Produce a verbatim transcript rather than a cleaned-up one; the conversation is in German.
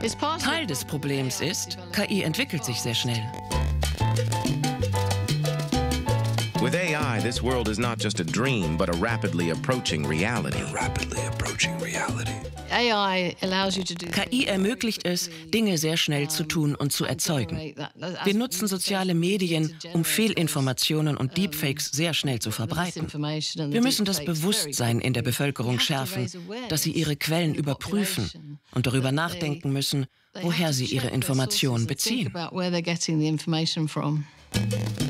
Teil des Problems ist, K I entwickelt sich sehr schnell. With A I, this world is not just a dream, but a rapidly approaching reality. A rapidly approaching reality. K I ermöglicht es, Dinge sehr schnell zu tun und zu erzeugen. Wir nutzen soziale Medien, um Fehlinformationen und Deepfakes sehr schnell zu verbreiten. Wir müssen das Bewusstsein in der Bevölkerung schärfen, dass sie ihre Quellen überprüfen und darüber nachdenken müssen, woher sie ihre Informationen beziehen.